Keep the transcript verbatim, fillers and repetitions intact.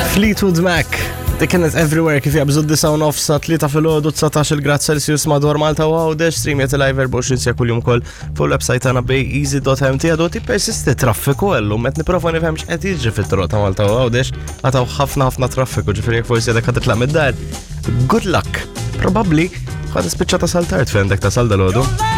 Fleetwood Mac, dik kienet everywhere kif jabżu d-disa u nofsa tlieta fil-ħodu tsatax il-grad Celsius madwar Malta u għawdex stream jgħet live erba' u għoxrin sija kull-jum kol fuq l-website għana bej easy dot m t għadu ti persisti traffiku għallu met niprofa nifhem x'qed jiġri fit-toroq ta' Malta u għawdex għataw ħafna ħafna traffiku ġifieri jekk forsi għadek ħadet mid-dar. Good luck. Probabbli ħad ispiċċa tasal tard fejn dak tasal dal-għodu.